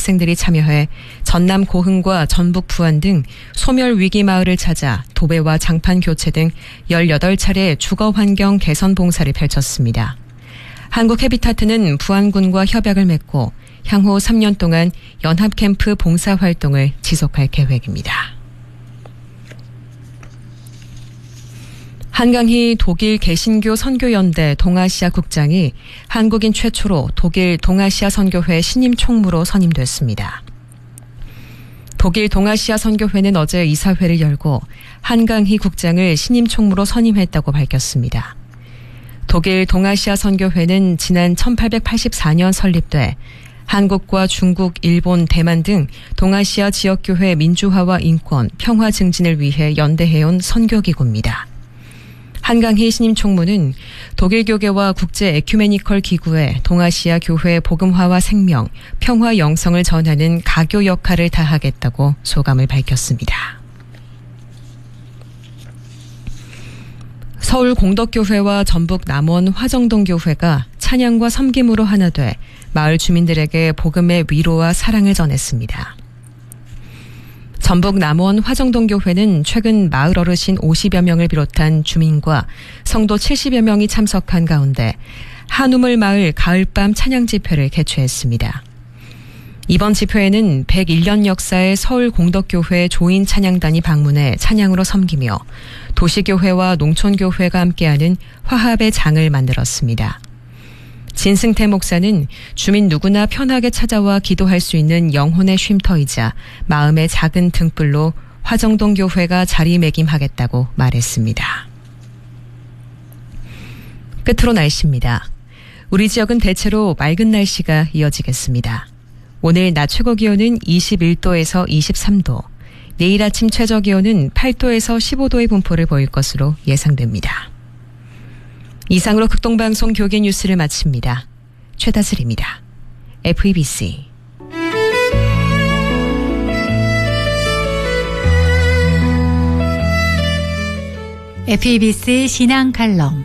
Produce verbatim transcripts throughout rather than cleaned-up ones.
학생들이 참여해 전남 고흥과 전북 부안 등 소멸 위기 마을을 찾아 도배와 장판 교체 등 열여덟 차례 주거 환경 개선 봉사를 펼쳤습니다. 한국 해비타트는 부안군과 협약을 맺고 향후 삼 년 동안 연합 캠프 봉사 활동을 지속할 계획입니다. 한강희 독일 개신교 선교연대 동아시아 국장이 한국인 최초로 독일 동아시아 선교회 신임 총무로 선임됐습니다. 독일 동아시아 선교회는 어제 이사회를 열고 한강희 국장을 신임 총무로 선임했다고 밝혔습니다. 독일 동아시아 선교회는 지난 천팔백팔십사 년 설립돼 한국과 중국, 일본, 대만 등 동아시아 지역교회 민주화와 인권, 평화 증진을 위해 연대해온 선교기구입니다. 한강희 신임 총무는 독일 교계와 국제 에큐메니컬 기구의 동아시아 교회 복음화와 생명, 평화 영성을 전하는 가교 역할을 다하겠다고 소감을 밝혔습니다. 서울 공덕교회와 전북 남원 화정동교회가 찬양과 섬김으로 하나 돼 마을 주민들에게 복음의 위로와 사랑을 전했습니다. 전북 남원 화정동교회는 최근 마을 어르신 오십여 명을 비롯한 주민과 성도 칠십여 명이 참석한 가운데 한우물 마을 가을밤 찬양 집회를 개최했습니다. 이번 집회에는 백일 년 역사의 서울 공덕교회 조인 찬양단이 방문해 찬양으로 섬기며 도시교회와 농촌교회가 함께하는 화합의 장을 만들었습니다. 진승태 목사는 주민 누구나 편하게 찾아와 기도할 수 있는 영혼의 쉼터이자 마음의 작은 등불로 화정동 교회가 자리매김하겠다고 말했습니다. 끝으로 날씨입니다. 우리 지역은 대체로 맑은 날씨가 이어지겠습니다. 오늘 낮 최고 기온은 이십일 도에서 이십삼 도, 내일 아침 최저 기온은 팔 도에서 십오 도의 분포를 보일 것으로 예상됩니다. 이상으로 극동방송 교계 뉴스를 마칩니다. 최다슬입니다. 에프이비씨. 에프이비씨 신앙 칼럼.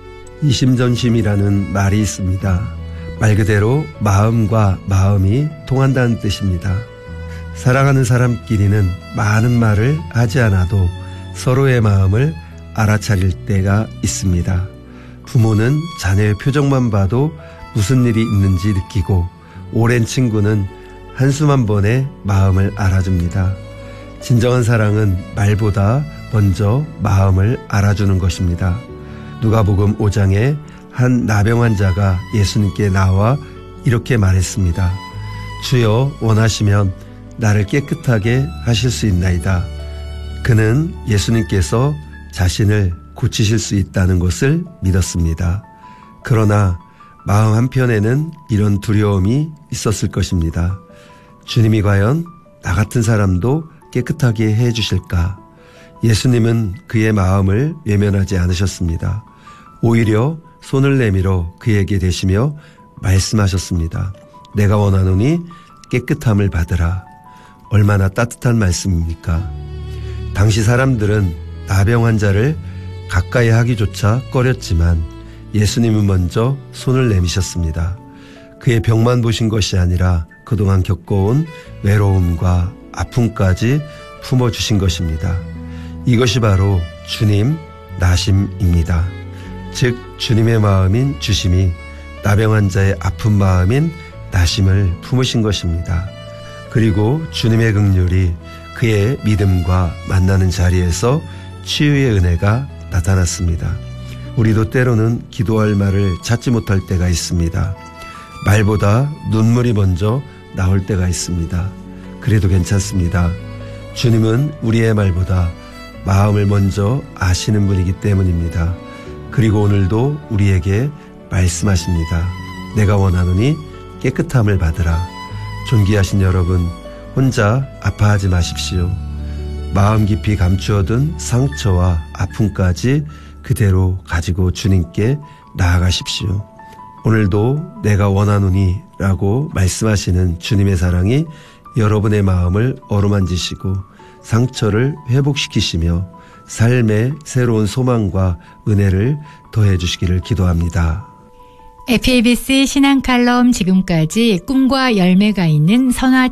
이심전심이라는 말이 있습니다. 말 그대로 마음과 마음이 통한다는 뜻입니다. 사랑하는 사람끼리는 많은 말을 하지 않아도 서로의 마음을 알아차릴 때가 있습니다. 부모는 자녀의 표정만 봐도 무슨 일이 있는지 느끼고, 오랜 친구는 한숨 한 번에 마음을 알아줍니다. 진정한 사랑은 말보다 먼저 마음을 알아주는 것입니다. 누가복음 오 장에 한 나병 환자가 예수님께 나와 이렇게 말했습니다. 주여, 원하시면 나를 깨끗하게 하실 수 있나이다. 그는 예수님께서 자신을 고치실 수 있다는 것을 믿었습니다. 그러나 마음 한편에는 이런 두려움이 있었을 것입니다. 주님이 과연 나 같은 사람도 깨끗하게 해 주실까? 예수님은 그의 마음을 외면하지 않으셨습니다. 오히려 손을 내밀어 그에게 대시며 말씀하셨습니다. 내가 원하노니 깨끗함을 받으라. 얼마나 따뜻한 말씀입니까? 당시 사람들은 나병 환자를 가까이 하기조차 꺼렸지만 예수님은 먼저 손을 내미셨습니다. 그의 병만 보신 것이 아니라 그동안 겪어온 외로움과 아픔까지 품어주신 것입니다. 이것이 바로 주님 나심입니다. 즉 주님의 마음인 주심이 나병 환자의 아픈 마음인 나심을 품으신 것입니다. 그리고 주님의 긍휼이 그의 믿음과 만나는 자리에서 치유의 은혜가 나타났습니다. 우리도 때로는 기도할 말을 찾지 못할 때가 있습니다. 말보다 눈물이 먼저 나올 때가 있습니다. 그래도 괜찮습니다. 주님은 우리의 말보다 마음을 먼저 아시는 분이기 때문입니다. 그리고 오늘도 우리에게 말씀하십니다. 내가 원하노니 깨끗함을 받으라. 존귀하신 여러분, 혼자 아파하지 마십시오. 마음 깊이 감추어둔 상처와 아픔까지 그대로 가지고 주님께 나아가십시오. 오늘도 내가 원하노니 라고 말씀하시는 주님의 사랑이 여러분의 마음을 어루만지시고 상처를 회복시키시며 삶의 새로운 소망과 은혜를 더해 주시기를 기도합니다. 에프이비씨 신앙 칼럼, 지금까지 꿈과 열매가 있는 선화